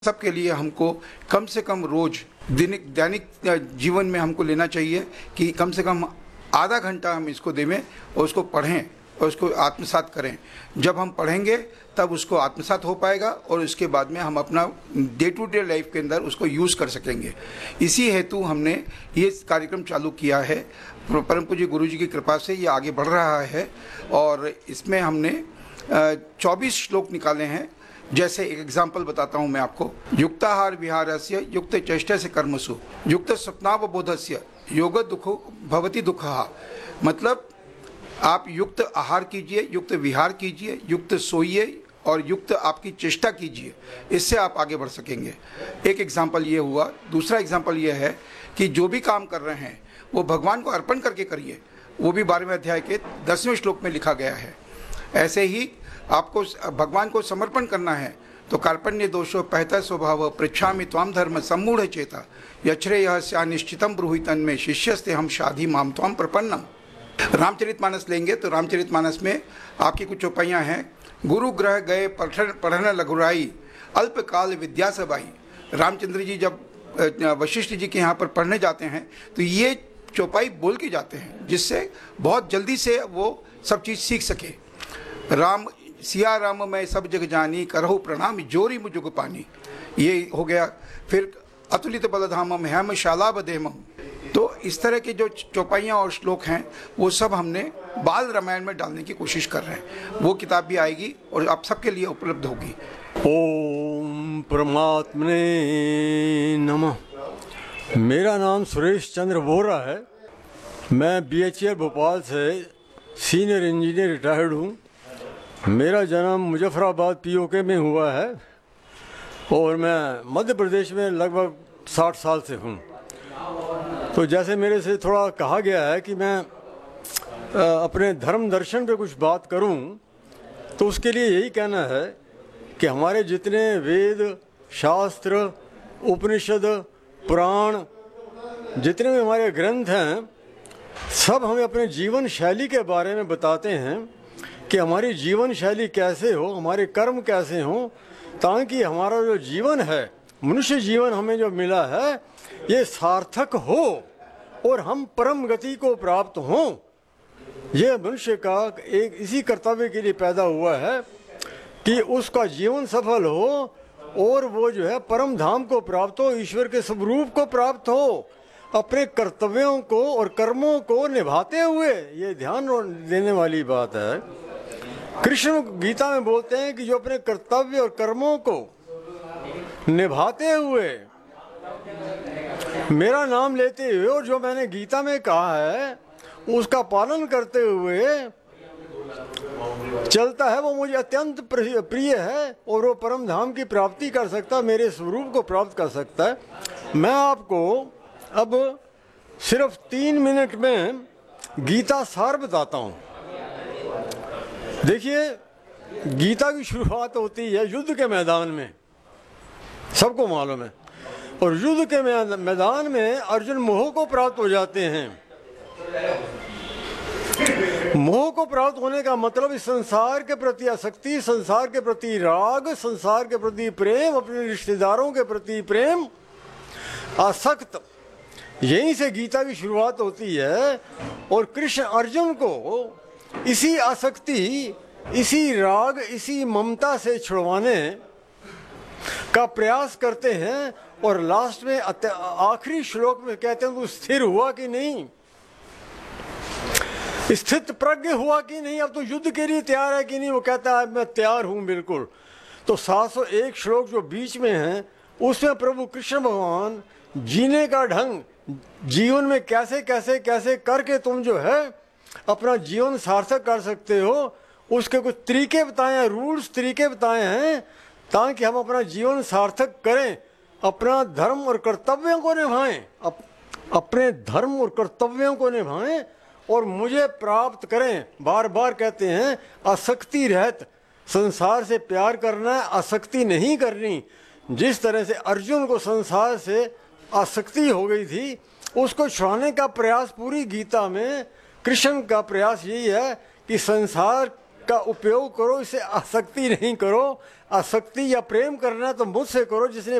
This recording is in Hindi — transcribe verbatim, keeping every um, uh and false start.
सबके लिए हमको कम से कम रोज दैनिक दैनिक जीवन में हमको लेना चाहिए कि कम से कम आधा घंटा हम इसको देवें और उसको पढ़ें और उसको आत्मसात करें। जब हम पढ़ेंगे तब उसको आत्मसात हो पाएगा और उसके बाद में हम अपना डे टू डे लाइफ के अंदर उसको यूज़ कर सकेंगे। इसी हेतु हमने ये कार्यक्रम चालू किया है। परम पूज्य गुरु जी की कृपा से ये आगे बढ़ रहा है और इसमें हमने चौबीस श्लोक निकाले हैं। जैसे एक एग्जाम्पल बताता हूँ मैं आपको। युक्ताहार विहारस्य युक्त चेष्टस्य कर्मसु युक्त स्वप्नावबोधस्य योग दुखो भवति दुखः। मतलब आप युक्त आहार कीजिए, युक्त विहार कीजिए, युक्त सोइए और युक्त आपकी चेष्टा कीजिए, इससे आप आगे बढ़ सकेंगे। एक एग्जाम्पल ये हुआ। दूसरा एग्जाम्पल ये है कि जो भी काम कर रहे हैं वो भगवान को अर्पण करके करिए। वो भी बारहवें अध्याय के दसवें श्लोक में लिखा गया है। ऐसे ही आपको भगवान को समर्पण करना है तो कार्पण्य दोषो पहता स्वभाव पृच्छामि त्वाम धर्म सम्मूढ़ चेता यच्छ्रेयः स्या निश्चितम ब्रूहि तन्मे शिष्यस्ते हम शाधि माम त्वाम प्रपन्नम। रामचरितमानस लेंगे तो रामचरितमानस में आपकी कुछ चौपाइयाँ हैं। गुरु ग्रह गए पढ़न पढ़न लघुराई अल्प काल विद्या सबाई। रामचंद्र जी जब वशिष्ठ जी के यहाँ पर पढ़ने जाते हैं तो ये चौपाई बोल के जाते हैं, जिससे बहुत जल्दी से वो सब चीज़ सीख सके। राम सिया राम मैं सब जग जानी करहु प्रणाम जोरी मुझुग पानी, ये हो गया। फिर अतुलित बलधामम हेम शालाब देमम। तो इस तरह के जो चौपाइयाँ और श्लोक हैं वो सब हमने बाल रामायण में डालने की कोशिश कर रहे हैं। वो किताब भी आएगी और आप सबके लिए उपलब्ध होगी। ओम परमात्मने नमः। मेरा नाम सुरेश चंद्र बोरा है। मैं B H E L Bhopal से सीनियर इंजीनियर रिटायर्ड हूँ। मेरा जन्म मुजफ्फराबाद पी ओ के में हुआ है और मैं मध्य प्रदेश में लगभग साठ साल से हूँ। तो जैसे मेरे से थोड़ा कहा गया है कि मैं अपने धर्म दर्शन पे कुछ बात करूं, तो उसके लिए यही कहना है कि हमारे जितने वेद शास्त्र उपनिषद पुराण जितने भी हमारे ग्रंथ हैं, सब हमें अपने जीवन शैली के बारे में बताते हैं कि हमारी जीवन शैली कैसे हो, हमारे कर्म कैसे हों, ताकि हमारा जो जीवन है, मनुष्य जीवन हमें जो मिला है, ये सार्थक हो और हम परम गति को प्राप्त हों। ये मनुष्य का एक इसी कर्तव्य के लिए पैदा हुआ है कि उसका जीवन सफल हो और वो जो है परम धाम को प्राप्त हो, ईश्वर के स्वरूप को प्राप्त हो। अपने कर्तव्यों को और कर्मों को निभाते हुए, ये ध्यान देने वाली बात है। कृष्ण गीता में बोलते हैं कि जो अपने कर्तव्य और कर्मों को निभाते हुए मेरा नाम लेते हुए और जो मैंने गीता में कहा है उसका पालन करते हुए चलता है, वो मुझे अत्यंत प्रिय है और वो परम धाम की प्राप्ति कर सकता है, मेरे स्वरूप को प्राप्त कर सकता है। मैं आपको अब सिर्फ तीन मिनट में गीता सार बताता हूँ। देखिए, गीता की शुरुआत होती है युद्ध के मैदान में, सबको मालूम है। और युद्ध के मैदान में अर्जुन मोह को प्राप्त हो जाते हैं। मोह को प्राप्त होने का मतलब इस संसार के प्रति आसक्ति, संसार के प्रति राग, संसार के प्रति प्रेम, अपने रिश्तेदारों के प्रति प्रेम, आसक्त। यहीं से गीता की शुरुआत होती है और कृष्ण अर्जुन को इसी आसक्ति, इसी राग, इसी ममता से छुड़वाने का प्रयास करते हैं और लास्ट में आखिरी श्लोक में कहते हैं, तू स्थिर हुआ कि नहीं, स्थित प्रज्ञ हुआ कि नहीं, अब तो युद्ध के लिए तैयार है कि नहीं। वो कहता है मैं तैयार हूं बिल्कुल। तो सात सौ एक श्लोक जो बीच में है उसमें प्रभु कृष्ण भगवान जीने का ढंग, जीवन में कैसे कैसे कैसे करके तुम जो है अपना जीवन सार्थक कर सकते हो, उसके कुछ तरीके बताए हैं, रूल्स तरीके बताए हैं, ताकि हम अपना जीवन सार्थक करें, अपना धर्म और कर्तव्यों को निभाएं, अप, अपने धर्म और कर्तव्यों को निभाएं और मुझे प्राप्त करें। बार बार कहते हैं आसक्ति रहित संसार से प्यार करना है, आसक्ति नहीं करनी। जिस तरह से अर्जुन को संसार से आसक्ति हो गई थी, उसको छुड़ाने का प्रयास पूरी गीता में कृष्ण का प्रयास यही है कि संसार इसका उपयोग करो, इसे आसक्ति नहीं करो। आसक्ति या प्रेम करना तो मुझसे करो जिसने